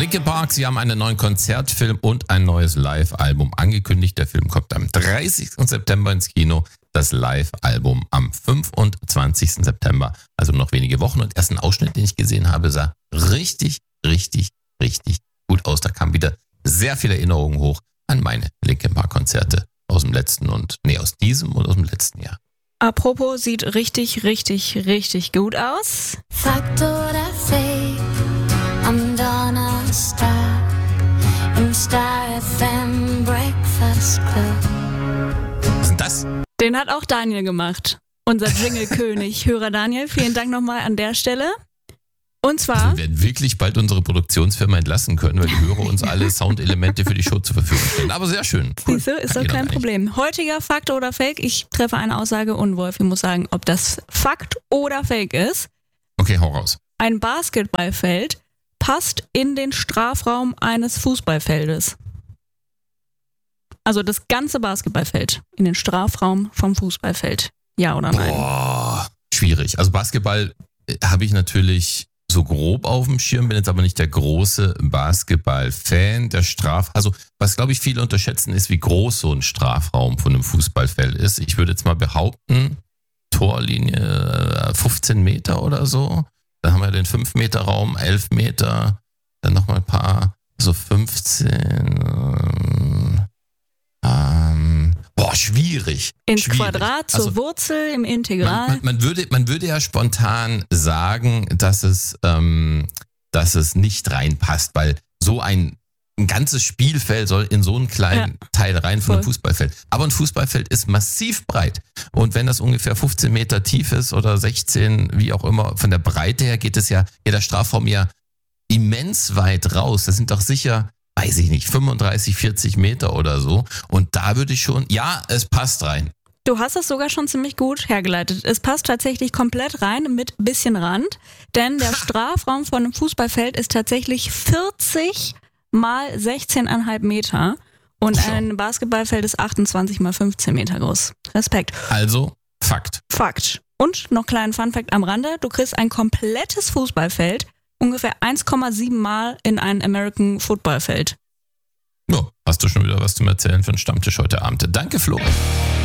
Linkin Park, sie haben einen neuen Konzertfilm und ein neues Live-Album angekündigt. Der Film kommt am 30. September ins Kino, das Live-Album am 25. September, also noch wenige Wochen. Und erst ein Ausschnitt, den ich gesehen habe, sah richtig gut aus. Da kamen wieder sehr viele Erinnerungen hoch an meine Linkin Park Konzerte aus diesem und aus dem letzten Jahr. Apropos, sieht richtig gut aus. Fakt oder Fake, I'm gonna start im Star FM Breakfast Club. Was ist denn das? Den hat auch Daniel gemacht. Unser Jingle-König. Hörer Daniel, vielen Dank nochmal an der Stelle. Und zwar... Also wir werden wirklich bald unsere Produktionsfirma entlassen können, weil die Hörer uns alle Soundelemente für die Show zur Verfügung stellen. Aber sehr schön. Cool. Siehst du, ist doch kein Problem. Heutiger Fakt oder Fake. Ich treffe eine Aussage und Wolfi muss sagen, ob das Fakt oder Fake ist. Okay, hau raus. Ein Basketballfeld passt in den Strafraum eines Fußballfeldes. Also das ganze Basketballfeld in den Strafraum vom Fußballfeld. Ja oder nein? Boah, schwierig. Also Basketball habe ich natürlich so grob auf dem Schirm, bin jetzt aber nicht der große Basketball-Fan. Also was glaube ich viele unterschätzen, ist, wie groß so ein Strafraum von einem Fußballfeld ist. Ich würde jetzt mal behaupten, Torlinie 15 Meter oder so. Dann haben wir den 5-Meter-Raum, 11 Meter, dann nochmal ein paar, so 15. Schwierig. Ins Quadrat, zur Wurzel, im Integral. Man würde ja spontan sagen, dass es nicht reinpasst, weil so ein ganzes Spielfeld soll in so einen kleinen Teil rein von einem Fußballfeld. Aber ein Fußballfeld ist massiv breit. Und wenn das ungefähr 15 Meter tief ist oder 16, wie auch immer, von der Breite her geht der Strafraum ja immens weit raus. Das sind doch sicher, weiß ich nicht, 35, 40 Meter oder so. Und da würde ich schon, ja, es passt rein. Du hast es sogar schon ziemlich gut hergeleitet. Es passt tatsächlich komplett rein mit bisschen Rand, denn der Strafraum von einem Fußballfeld ist tatsächlich 40 mal 16,5 Meter und ein Basketballfeld ist 28 mal 15 Meter groß. Respekt. Also, Fakt. Und noch kleinen Funfact am Rande, du kriegst ein komplettes Fußballfeld ungefähr 1,7 Mal in ein American Football Feld. Ja, hast du schon wieder was zum Erzählen für einen Stammtisch heute Abend. Danke, Flo.